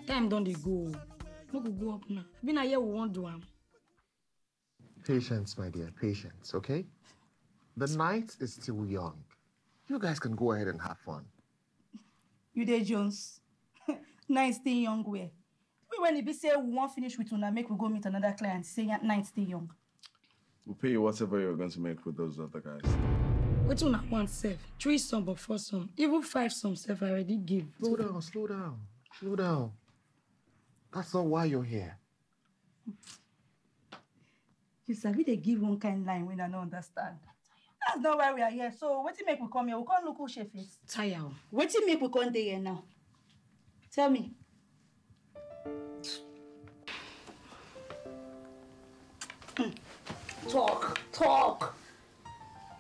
Time don't they go. No go up now. Been a year we won't do am. Patience, my dear, patience, okay? The night is still young. You guys can go ahead and have fun. You there, Jones? Night still young way. When it be say we won't finish with una, make we go meet another client, say night still young. We'll pay you whatever you're going to make with those other guys. What una want, Seth? 3 some but 4 some. Even 5 some, Seth, I already give. Slow down. That's not why you're here. You sabi they give one kind line when I don't understand. That's not why we are here. So what make we come here? We can't look who she face. Tire. What make we come there here now? Tell me. Talk.